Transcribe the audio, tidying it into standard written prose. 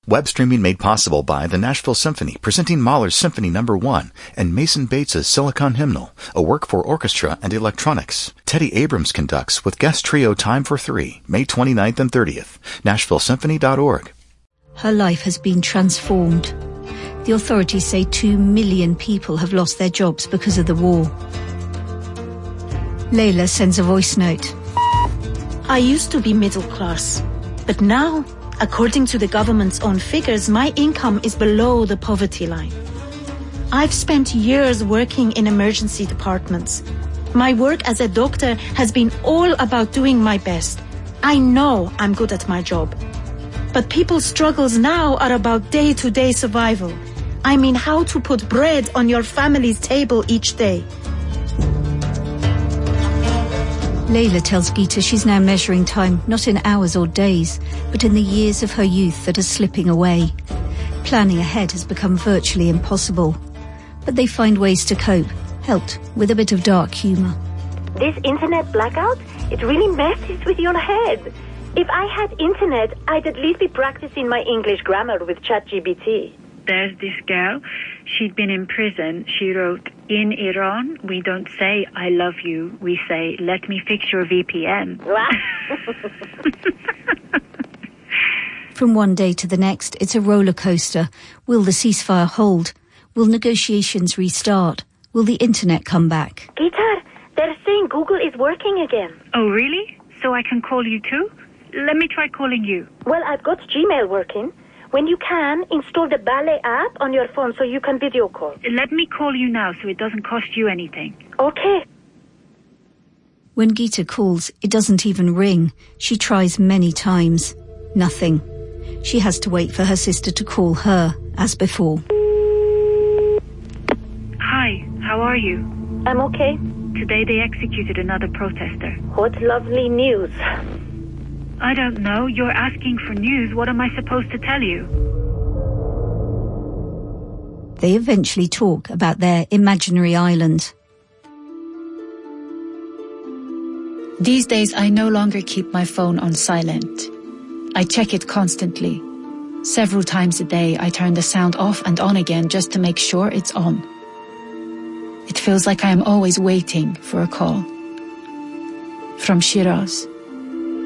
Web streaming made possible by the Nashville Symphony, presenting Mahler's Symphony No. 1 and Mason Bates's Silicon Hymnal, a work for orchestra and electronics. Teddy Abrams conducts with guest trio Time for Three, May 29th and 30th. NashvilleSymphony.org. Her life has been transformed. The authorities say 2 million people have lost their jobs because of the war. Layla sends a voice note. I used to be middle class, but now, according to the government's own figures, my income is below the poverty line. I've spent years working in emergency departments. My work as a doctor has been all about doing my best. I know I'm good at my job. But people's struggles now are about day-to-day survival. I mean, how to put bread on your family's table each day. Layla tells Gita she's now measuring time not in hours or days, but in the years of her youth that are slipping away. Planning ahead has become virtually impossible. But they find ways to cope, helped with a bit of dark humour. This internet blackout, it really messes with your head. If I had internet, I'd at least be practicing my English grammar with ChatGPT. There's this girl, she'd been in prison. She wrote, "In Iran, we don't say I love you, we say let me fix your VPN." From one day to the next, it's a roller coaster. Will the ceasefire hold? Will negotiations restart? Will the internet come back? Gita, they're saying Google is working again. Oh, really? So I can call you too? Let me try calling you. Well, I've got Gmail working. When you can, install the Ballet app on your phone so you can video call. Let me call you now so it doesn't cost you anything. Okay. When Gita calls, it doesn't even ring. She tries many times. Nothing. She has to wait for her sister to call her, as before. Hi, how are you? I'm okay. Today they executed another protester. What lovely news. I don't know. You're asking for news. What am I supposed to tell you? They eventually talk about their imaginary island. These days, I no longer keep my phone on silent. I check it constantly. Several times a day, I turn the sound off and on again just to make sure it's on. It feels like I am always waiting for a call. From Shiraz.